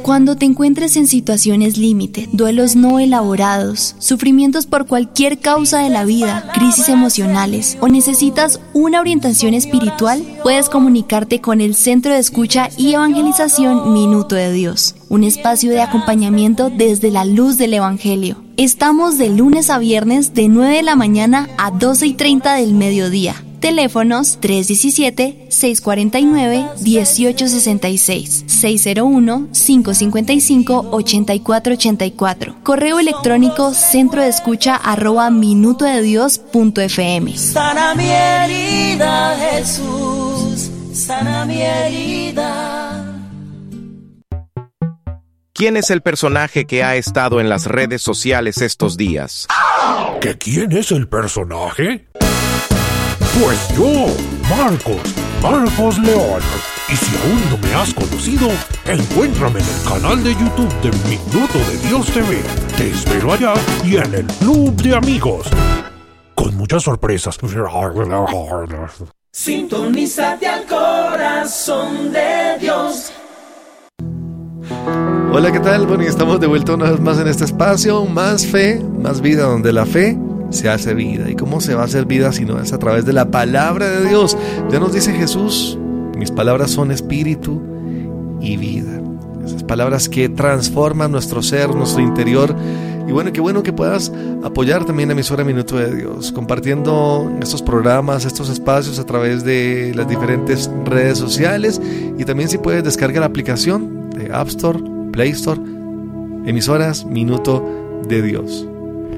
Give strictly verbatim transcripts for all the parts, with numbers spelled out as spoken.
Cuando te encuentres en situaciones límite, duelos no elaborados, sufrimientos por cualquier causa de la vida, crisis emocionales o necesitas una orientación espiritual, puedes comunicarte con el Centro de Escucha y Evangelización Minuto de Dios, un espacio de acompañamiento desde la luz del Evangelio. Estamos de lunes a viernes de nueve de la mañana a doce y treinta del mediodía. Teléfonos tres uno siete, seis cuatro nueve, uno ocho seis seis, seis cero uno, cinco cinco cinco, ocho cuatro ocho cuatro. Correo electrónico centro de escucha arroba minuto de dios punto f m. Sana mi herida, Jesús, sana mi herida. ¿Quién es el personaje que ha estado en las redes sociales estos días? ¿Que quién es el personaje? Pues yo, Marcos, Marcos León. Y si aún no me has conocido, encuéntrame en el canal de YouTube de Minuto de Dios T V. Te espero allá y en el Club de Amigos, con muchas sorpresas. Sintonízate al corazón de Dios. Hola, ¿qué tal? Bueno, y estamos de vuelta una vez más en este espacio, Más Fe, Más Vida, donde la fe se hace vida. ¿Y cómo se va a hacer vida si no es a través de la palabra de Dios? Ya nos dice Jesús, mis palabras son espíritu y vida. Esas palabras que transforman nuestro ser, nuestro interior. Y bueno, qué bueno que puedas apoyar también a Emisora Minuto de Dios, compartiendo estos programas, estos espacios a través de las diferentes redes sociales. Y también si puedes descargar la aplicación de App Store, Play Store, Emisoras Minuto de Dios.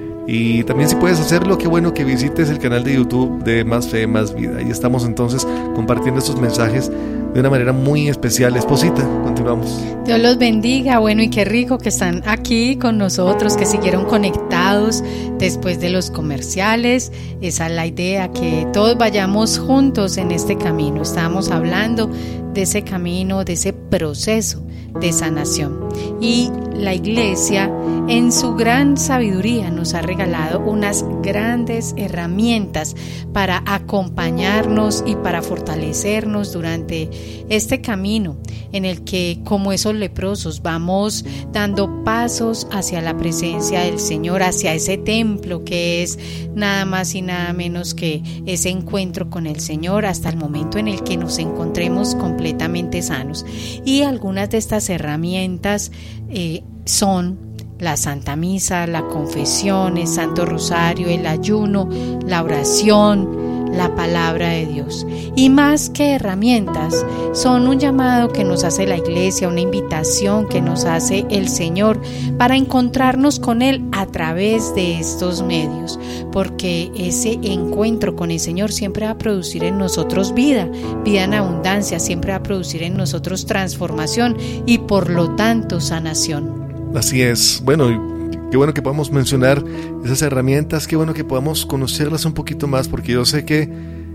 Y también si puedes hacerlo, qué bueno que visites el canal de YouTube de Más Fe, Más Vida. Ahí estamos entonces compartiendo estos mensajes de una manera muy especial. Esposita, continuamos. Dios los bendiga, bueno, y qué rico que están aquí con nosotros, que siguieron conectados después de los comerciales. Esa es la idea, que todos vayamos juntos en este camino. Estábamos hablando de ese camino, de ese proceso de sanación. Y la Iglesia, en su gran sabiduría, nos ha regalado unas grandes herramientas para acompañarnos y para fortalecernos durante este camino en el que, como esos leprosos, vamos dando pasos hacia la presencia del Señor, hacia ese templo que es nada más y nada menos que ese encuentro con el Señor, hasta el momento en el que nos encontremos completamente sanos. Y algunas de estas herramientas eh, son la Santa Misa, la confesión, el Santo Rosario, el ayuno, la oración, la palabra de Dios. Y más que herramientas, son un llamado que nos hace la Iglesia, una invitación que nos hace el Señor para encontrarnos con Él a través de estos medios, porque ese encuentro con el Señor siempre va a producir en nosotros vida, vida en abundancia, siempre va a producir en nosotros transformación y por lo tanto sanación. Así es. Bueno, qué bueno que podamos mencionar esas herramientas, qué bueno que podamos conocerlas un poquito más, porque yo sé que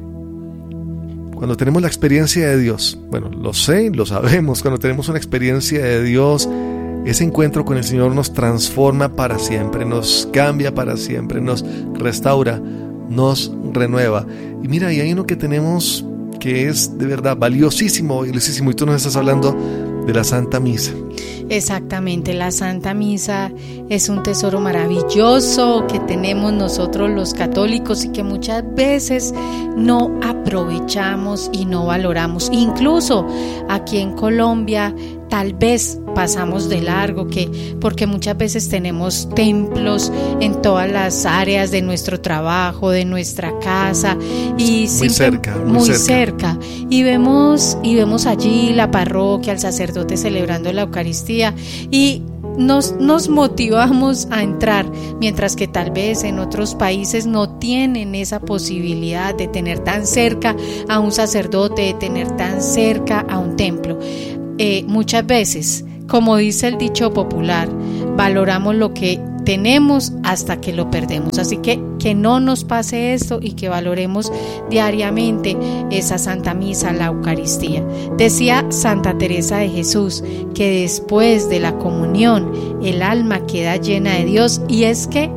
cuando tenemos la experiencia de Dios, bueno, lo sé, lo sabemos, cuando tenemos una experiencia de Dios, ese encuentro con el Señor nos transforma para siempre, nos cambia para siempre, nos restaura, nos renueva. Y mira, y hay uno que tenemos que es de verdad valiosísimo, valiosísimo, y tú nos estás hablando de la Santa Misa. Exactamente, la Santa Misa es un tesoro maravilloso que tenemos nosotros los católicos y que muchas veces no aprovechamos y no valoramos. Incluso aquí en Colombia tal vez pasamos de largo, que porque muchas veces tenemos templos en todas las áreas de nuestro trabajo, de nuestra casa, y muy cerca, muy, muy cerca. cerca, y vemos y vemos allí la parroquia, el sacerdote celebrando la Eucaristía, y Nos, nos motivamos a entrar, mientras que tal vez en otros países no tienen esa posibilidad de tener tan cerca a un sacerdote, de tener tan cerca a un templo. Eh, muchas veces, como dice el dicho popular, valoramos lo que tenemos hasta que lo perdemos. Así que que no nos pase esto y que valoremos diariamente esa Santa Misa, la Eucaristía. Decía Santa Teresa de Jesús que después de la comunión el alma queda llena de Dios, y es que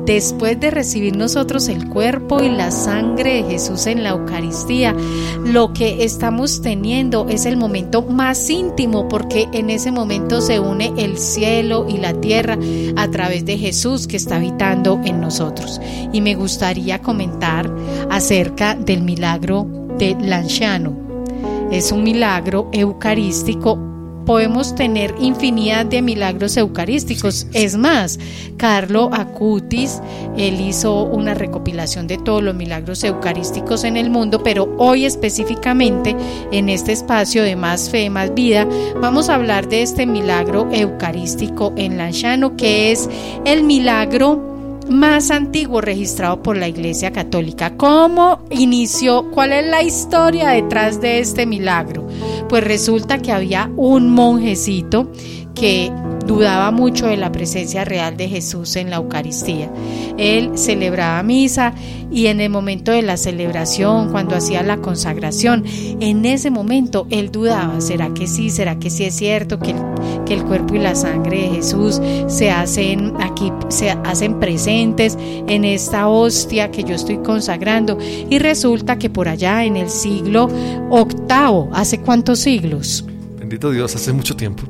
después de recibir nosotros el cuerpo y la sangre de Jesús en la Eucaristía, lo que estamos teniendo es el momento más íntimo, porque en ese momento se une el cielo y la tierra a través de Jesús que está habitando en nosotros. Y me gustaría comentar acerca del milagro de Lanciano. Es un milagro eucarístico. Podemos tener infinidad de milagros eucarísticos. Sí, sí. Es más, Carlo Acutis, él hizo una recopilación de todos los milagros eucarísticos en el mundo, pero hoy específicamente en este espacio de Más Fe, Más Vida, vamos a hablar de este milagro eucarístico en Lanciano, que es el milagro más antiguo registrado por la Iglesia Católica. ¿Cómo inició? ¿Cuál es la historia detrás de este milagro? Pues resulta que había un monjecito que dudaba mucho de la presencia real de Jesús en la Eucaristía. Él celebraba misa y en el momento de la celebración, cuando hacía la consagración, en ese momento él dudaba, ¿será que sí? ¿Será que sí es cierto que el, que el cuerpo y la sangre de Jesús se hacen aquí, se hacen presentes en esta hostia que yo estoy consagrando? Y resulta que por allá en el siglo octavo, ¿hace cuántos siglos? Bendito Dios, hace mucho tiempo.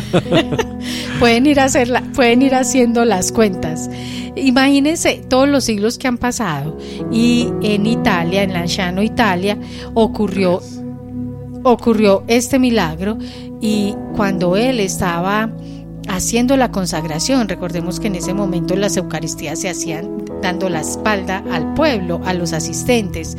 pueden ir a hacerla, pueden ir haciendo las cuentas. Imagínense todos los siglos que han pasado, y en Italia, en Lanciano, Italia, ocurrió ocurrió este milagro. Y cuando él estaba haciendo la consagración, recordemos que en ese momento las Eucaristías se hacían dando la espalda al pueblo, a los asistentes.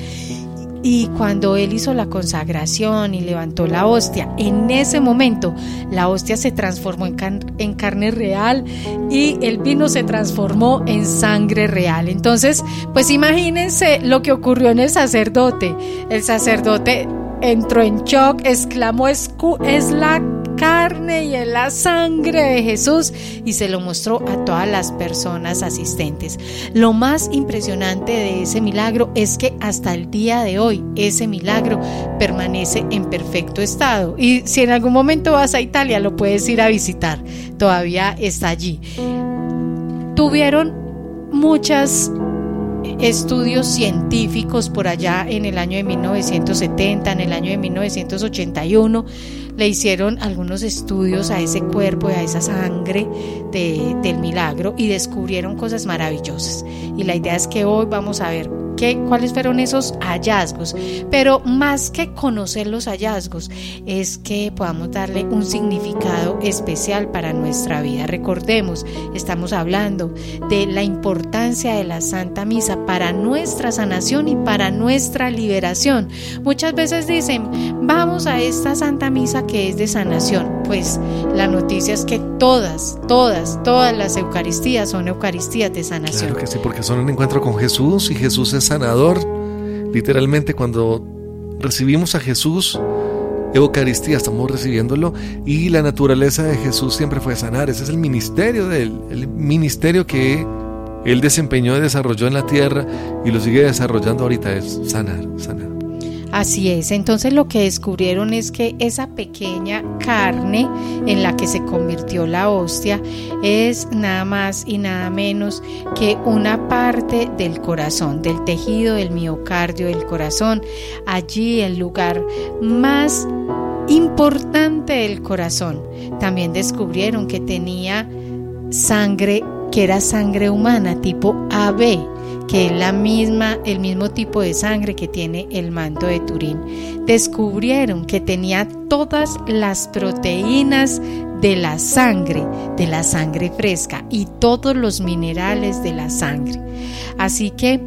Y cuando él hizo la consagración y levantó la hostia, en ese momento la hostia se transformó en, can- en carne real y el vino se transformó en sangre real. Entonces, pues imagínense lo que ocurrió en el sacerdote. El sacerdote entró en shock, exclamó: es, es la carne y en la sangre de Jesús, y se lo mostró a todas las personas asistentes. Lo más impresionante de ese milagro es que hasta el día de hoy ese milagro permanece en perfecto estado, y si en algún momento vas a Italia lo puedes ir a visitar, todavía está allí. Tuvieron muchas estudios científicos por allá en el año de mil novecientos setenta, en el año de mil novecientos ochenta y uno, le hicieron algunos estudios a ese cuerpo y a esa sangre de, del milagro, y descubrieron cosas maravillosas. Y la idea es que hoy vamos a ver qué, cuáles fueron esos hallazgos, pero más que conocer los hallazgos, es que podamos darle un significado especial para nuestra vida. Recordemos, estamos hablando de la importancia de la Santa Misa para nuestra sanación y para nuestra liberación. Muchas veces dicen: vamos a esta Santa Misa que es de sanación. Pues la noticia es que todas, todas, todas las Eucaristías son Eucaristías de sanación. Claro que sí, porque son un encuentro con Jesús, y Jesús es sanador. Literalmente, cuando recibimos a Jesús, Eucaristía, estamos recibiéndolo, y la naturaleza de Jesús siempre fue sanar. Ese es el ministerio de él, el ministerio que él desempeñó y desarrolló en la tierra, y lo sigue desarrollando ahorita, es sanar, sanar. Así es. Entonces lo que descubrieron es que esa pequeña carne en la que se convirtió la hostia es nada más y nada menos que una parte del corazón, del tejido del miocardio del corazón. Allí, el lugar más importante del corazón. También descubrieron que tenía sangre, que era sangre humana tipo A B, que es la misma, el mismo tipo de sangre que tiene el manto de Turín. Descubrieron que tenía todas las proteínas de la sangre, de la sangre fresca, y todos los minerales de la sangre. Así que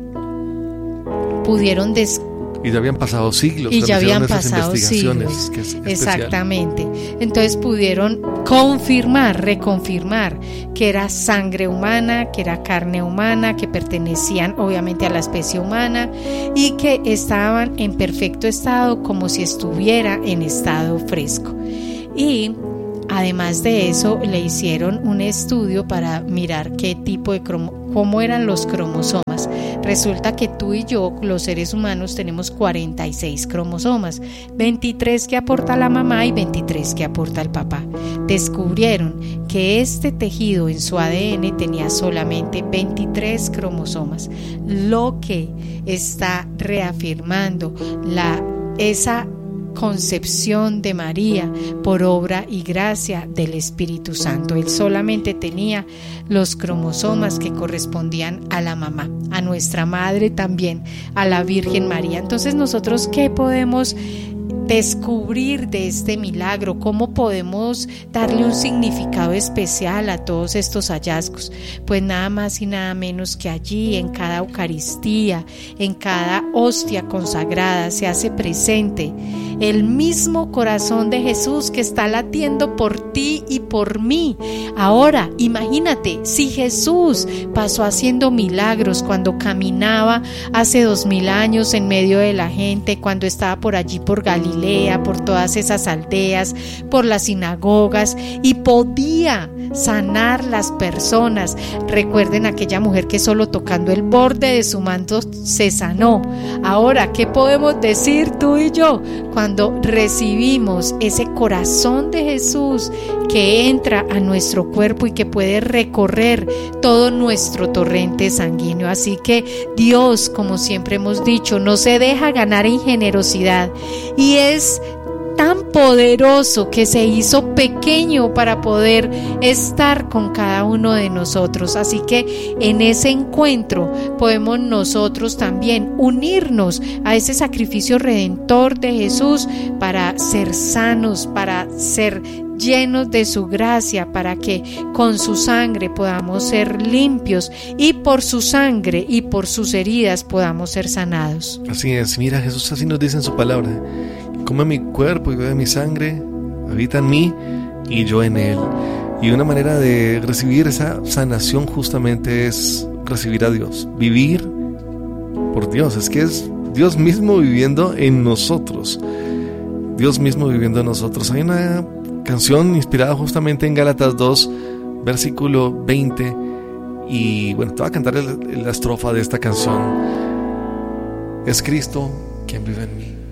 pudieron descubrir. Y ya habían pasado siglos. Y ya habían pasado siglos. Que es exactamente. Entonces pudieron confirmar, reconfirmar que era sangre humana, que era carne humana, que pertenecían obviamente a la especie humana, y que estaban en perfecto estado, como si estuviera en estado fresco. Y además de eso, le hicieron un estudio para mirar qué tipo de cromo, cómo eran los cromosomas Resulta que tú y yo, los seres humanos, tenemos cuarenta y seis cromosomas, veintitrés que aporta la mamá y veintitrés que aporta el papá. Descubrieron que este tejido en su A D N tenía solamente veintitrés cromosomas, lo que está reafirmando la, esa concepción de María por obra y gracia del Espíritu Santo. Él solamente tenía los cromosomas que correspondían a la mamá, a nuestra madre también, a la Virgen María. Entonces, nosotros, ¿qué podemos descubrir de este milagro? ¿Cómo podemos darle un significado especial a todos estos hallazgos? Pues nada más y nada menos que allí, en cada Eucaristía, en cada hostia consagrada, se hace presente el mismo corazón de Jesús que está latiendo por ti y por mí. Ahora, imagínate, si Jesús pasó haciendo milagros cuando caminaba hace dos mil años en medio de la gente, cuando estaba por allí por Galilea, por todas esas aldeas, por las sinagogas, y podía sanar las personas. Recuerden aquella mujer que solo tocando el borde de su manto se sanó. Ahora, ¿qué podemos decir tú y yo cuando recibimos ese corazón de Jesús que entra a nuestro cuerpo y que puede recorrer todo nuestro torrente sanguíneo? Así que Dios, como siempre hemos dicho, no se deja ganar en generosidad, y es tan poderoso que se hizo pequeño para poder estar con cada uno de nosotros. Así que en ese encuentro podemos nosotros también unirnos a ese sacrificio redentor de Jesús para ser sanos, para ser llenos de su gracia, para que con su sangre podamos ser limpios, y por su sangre y por sus heridas podamos ser sanados. Así es, mira, Jesús así nos dice en su palabra: come mi cuerpo y bebe mi sangre, habita en mí y yo en él. Y una manera de recibir esa sanación justamente es recibir a Dios, vivir por Dios. Es que es Dios mismo viviendo en nosotros, Dios mismo viviendo en nosotros. Hay una canción inspirada justamente en Gálatas dos, versículo veinte, y bueno, te voy a cantar el, la estrofa de esta canción. Es Cristo quien vive en mí.